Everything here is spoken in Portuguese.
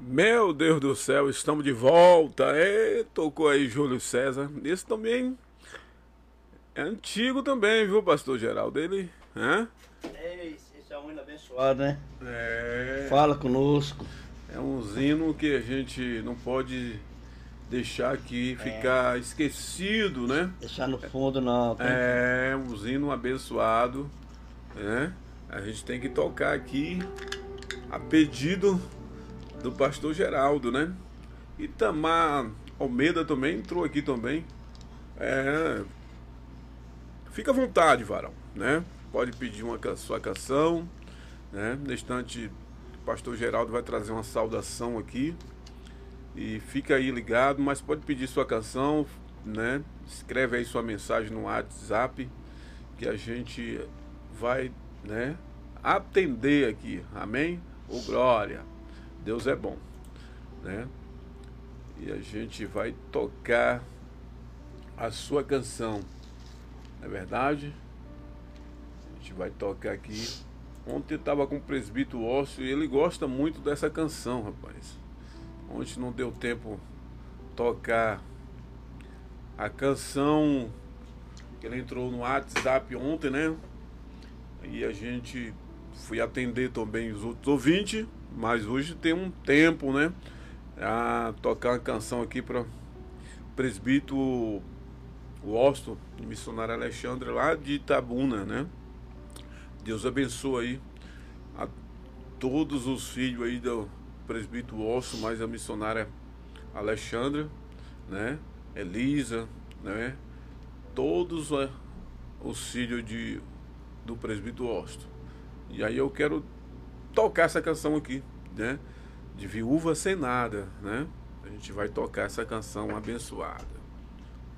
Meu Deus do céu, estamos de volta. Tocou aí Júlio César. Esse também é antigo também, viu, pastor Geraldo? Ele, né? Esse é um hino abençoado, né? É, Fala conosco. é um hino que a gente não pode deixar aqui ficar esquecido, né? Deixar no fundo não. É um hino abençoado, né? A gente tem que tocar aqui a pedido do pastor Geraldo, né? Itamar Almeida também entrou aqui também. É, fica à vontade, varão, né? Pode pedir sua canção, né? No instante, o pastor Geraldo vai trazer uma saudação aqui. E fica aí ligado, mas pode pedir sua canção, né? Escreve aí sua mensagem no WhatsApp que a gente vai, né, atender aqui. Amém? Ô glória. Deus é bom, né? E a gente vai tocar a sua canção. Não é verdade? A gente vai tocar aqui. Ontem eu estava com o presbítero Ócio e ele gosta muito dessa canção, rapaz. Ontem não deu tempo tocar a canção que ele entrou no WhatsApp ontem, né? E a gente foi atender também os outros ouvintes, mas hoje tem um tempo, né? A tocar uma canção aqui para o presbítero Washington, missionário Alexandre, lá de Itabuna, né? Deus abençoe aí a todos os filhos aí do presbítero Washington, mais a missionária Alexandra, né? Elisa, né? Todos os filhos do presbítero Washington. E aí eu quero tocar essa canção aqui, né? De Viúva Sem Nada, né? A gente vai tocar essa canção abençoada.